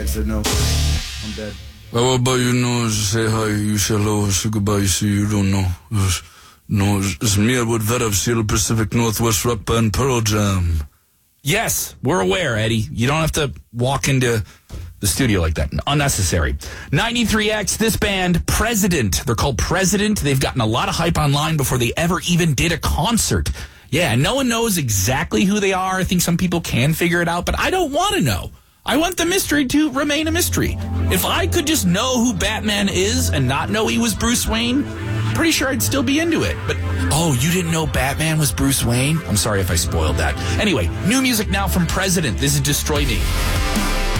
I said, no, I'm dead. How about you know, say hi, you say hello, say goodbye, you see, you don't know. No, it's me, I would vet up Seattle Pacific Northwest rock band Pearl Jam. Yes, we're aware, Eddie. You don't have to walk into the studio like that. Unnecessary. 93X, this band, President. They're called President. They've gotten a lot of hype online before they ever even did a concert. Yeah, no one knows exactly who they are. I think some people can figure it out, but I don't want to know. I want the mystery to remain a mystery. If I could just know who Batman is and not know he was Bruce Wayne, pretty sure I'd still be into it. But, oh, you didn't know Batman was Bruce Wayne? I'm sorry if I spoiled that. Anyway, new music now from President. This is Destroy Me.